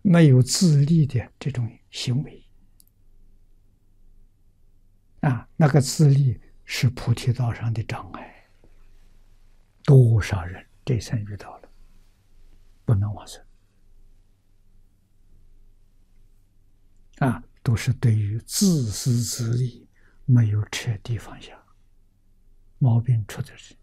没有自立的这种行为那个自立是菩提道上的障碍，多少人这一生遇到了，不能往生都是对于自私自利没有彻底放下，毛病出在这。